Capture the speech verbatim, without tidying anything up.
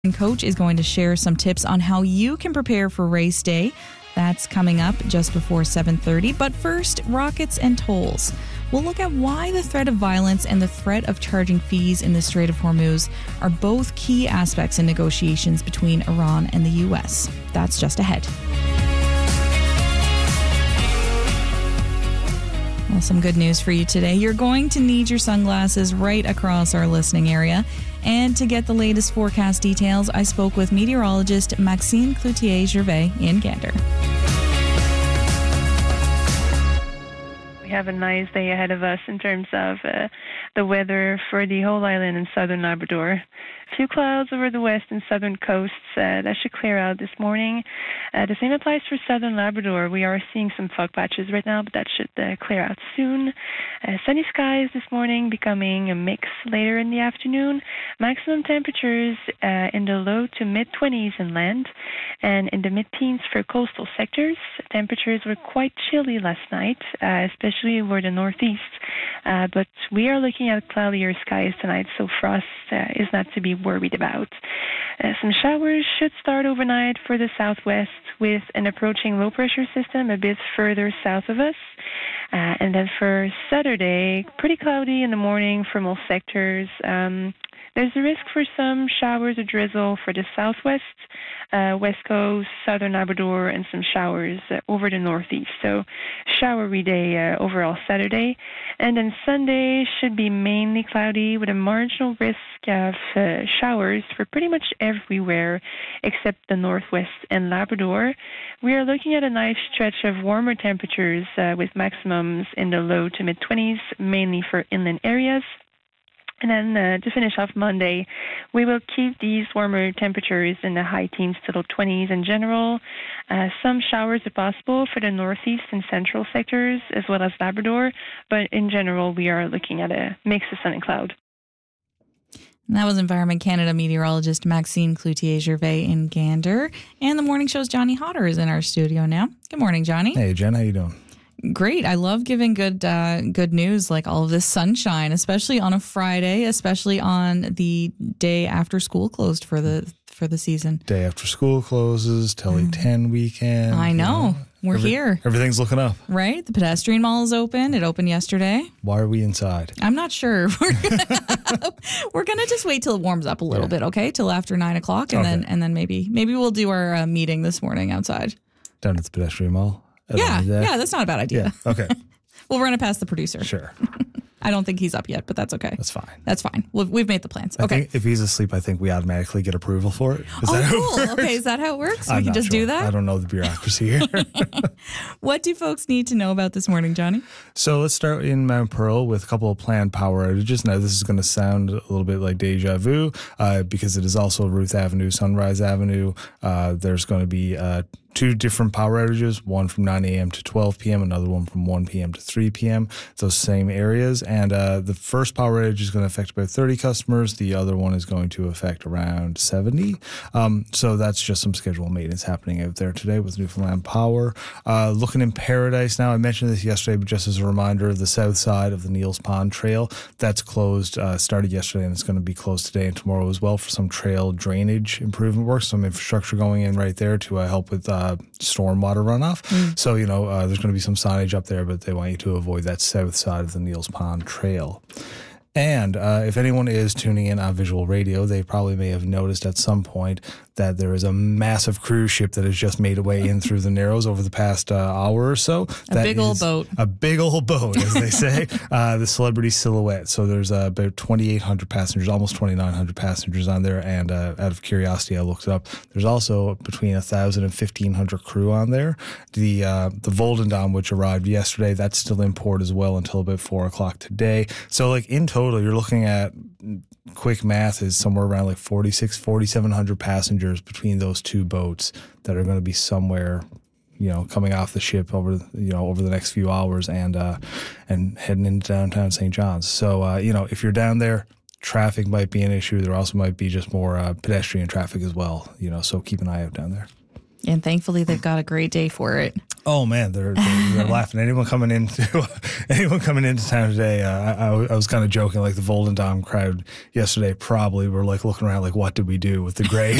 Coach is going to share some tips on how you can prepare for race day. That's coming up just before seven thirty. But first, rockets and tolls. We'll look at why the threat of violence and the threat of charging fees in the Strait of Hormuz are both key aspects in negotiations between Iran and the U S. That's just ahead. Well, some good news for you today. You're going to need your sunglasses right across our listening area. And to get the latest forecast details, I spoke with meteorologist Maxime Cloutier-Gervais in Gander. We have a nice day ahead of us in terms of uh, the weather for the whole island in southern Labrador. A few clouds over the west and southern coasts. Uh, that should clear out this morning. Uh, the same applies for southern Labrador. We are seeing some fog patches right now, but that should uh, clear out soon. Uh, sunny skies this morning, becoming a mix later in the afternoon. Maximum temperatures uh, in the low to mid-twenties inland and in the mid-teens for coastal sectors. Temperatures were quite chilly last night, uh, especially over the northeast. Uh, but we are looking at cloudier skies tonight, so frost uh, is not to be worried about. Uh, some showers should start overnight for the southwest with an approaching low-pressure system a bit further south of us. Uh, and then for Saturday, pretty cloudy in the morning for most sectors. Um, There's a risk for some showers or drizzle for the southwest, uh, west coast, southern Labrador, and some showers uh, over the northeast. So showery day uh, overall Saturday. And then Sunday should be mainly cloudy with a marginal risk of uh, showers for pretty much everywhere except the northwest and Labrador. We are looking at a nice stretch of warmer temperatures uh, with maximums in the low to mid-twenties, mainly for inland areas. And then uh, to finish off Monday, we will keep these warmer temperatures in the high teens to low twenties in general. Uh, some showers are possible for the northeast and central sectors as well as Labrador, but in general, we are looking at a mix of sun and cloud. And that was Environment Canada meteorologist Maxime Cloutier-Gervais in Gander. And the morning show's Johnny Hodder is in our studio now. Good morning, Johnny. Hey, Jen, how you doing? Great. I love giving good uh, good news, like all of this sunshine, especially on a Friday, especially on the day after school closed for the for the season. Day after school closes, Telly mm. ten weekend. I know. You know We're every, here. Everything's looking up. Right? The pedestrian mall is open. It opened yesterday. Why are we inside? I'm not sure. We're gonna, we're gonna just wait till it warms up a little yeah. bit, okay? Till after nine o'clock, and okay. then and then maybe maybe we'll do our uh, meeting this morning outside. Down at the pedestrian mall? Yeah, yeah, that's not a bad idea. Yeah, okay. We'll run it past the producer. Sure. I don't think he's up yet, but that's okay. That's fine. That's fine. We've, we've made the plans. I Okay. think if he's asleep, I think we automatically get approval for it. Is oh, that cool. Okay, is that how it works? I'm we can not just sure. do that? I don't know the bureaucracy here. What do folks need to know about this morning, Johnny? So let's start in Mount Pearl with a couple of planned power outages. Now, this is going to sound a little bit like deja vu uh, because it is also Ruth Avenue, Sunrise Avenue. Uh, there's going to be uh, two different power outages, one from nine a.m. to twelve p.m., another one from one p.m. to three p.m., those same areas. And uh, the first power outage is going to affect about thirty customers. The other one is going to affect around seventy. Um, so that's just some scheduled maintenance happening out there today with Newfoundland Power. Uh, looking in Paradise now, I mentioned this yesterday, but just as a reminder, the south side of the Neils Pond Trail, that's closed, uh, started yesterday, and it's going to be closed today and tomorrow as well for some trail drainage improvement work, some infrastructure going in right there to uh, help with uh, stormwater runoff. Mm. So, you know, uh, there's going to be some signage up there, but they want you to avoid that south side of the Neils Pond Trail. And uh, if anyone is tuning in on visual radio, they probably may have noticed at some point that there is a massive cruise ship that has just made a way in through the Narrows over the past uh, hour or so. A that big old boat. A big old boat, as they say. uh, the Celebrity Silhouette. So there's uh, about twenty-eight hundred passengers, almost twenty-nine hundred passengers on there. And uh, out of curiosity, I looked it up. There's also between one thousand and fifteen hundred crew on there. The uh, the Voldendam, which arrived yesterday, that's still in port as well until about four o'clock today. So like in total, you're looking at, quick math is somewhere around like forty-six, forty-seven hundred passengers between those two boats that are going to be somewhere, you know, coming off the ship over, you know, over the next few hours and uh, and heading into downtown Saint John's. So, uh, you know, if you're down there, traffic might be an issue. There also might be just more uh, pedestrian traffic as well, you know, so keep an eye out down there. And thankfully, they've got a great day for it. Oh man, they're they're, they're laughing. Anyone coming into anyone coming into town today? Uh, I, I, I was kind of joking, like the Voldendam crowd yesterday probably were like looking around, like what did we do with the gray